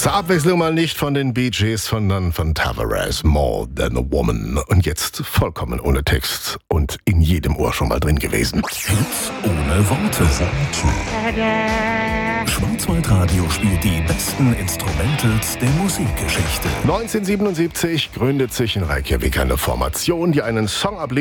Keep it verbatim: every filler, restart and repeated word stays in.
Zur Abwechslung mal nicht von den Bee Gees, sondern von Tavares, More Than a Woman. Und jetzt vollkommen ohne Text und in jedem Ohr schon mal drin gewesen. Hits ohne Worte. Schwarzwaldradio spielt die besten Instrumentals der Musikgeschichte. neunzehnhundertsiebenundsiebzig gründet sich in Reykjavik eine Formation, die einen Song ablehnt,